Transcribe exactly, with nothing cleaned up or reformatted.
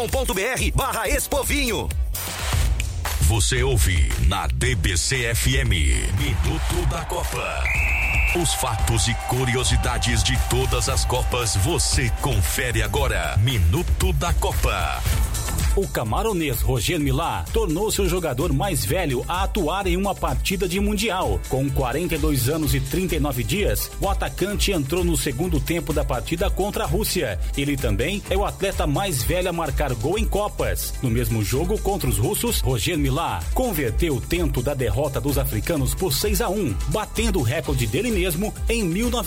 ponto br barra Expovinho. Você ouve na D B C F M, Minuto da Copa. Os fatos e curiosidades de todas as Copas você confere agora. Minuto da Copa. O camaronês Roger Milá tornou-se o jogador mais velho a atuar em uma partida de Mundial. Com quarenta e dois anos e trinta e nove dias, o atacante entrou no segundo tempo da partida contra a Rússia. Ele também é o atleta mais velho a marcar gol em Copas. No mesmo jogo contra os russos, Roger Milá converteu o tento da derrota dos africanos por seis a um, batendo o recorde dele mesmo em mil novecentos